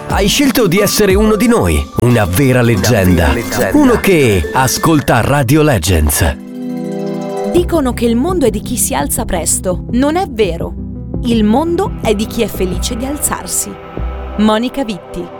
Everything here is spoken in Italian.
Hai scelto di essere uno di noi, una vera leggenda. Uno che ascolta Radio Legends. Dicono che il mondo è di chi si alza presto. Non è vero. Il mondo è di chi è felice di alzarsi. Monica Vitti.